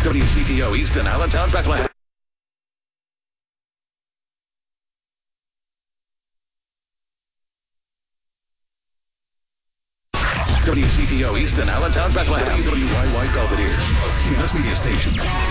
WCTO Easton, Allentown, Bethlehem. WCTO Easton, Allentown, Bethlehem. WYY Belvedere, a Communist Media Station.